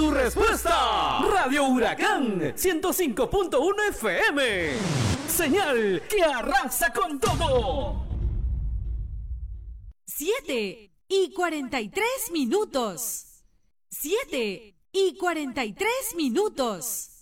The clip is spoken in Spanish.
tu respuesta. Radio Huracán 105.1 FM. Señal que arrasa con todo. 7:43. 7:43.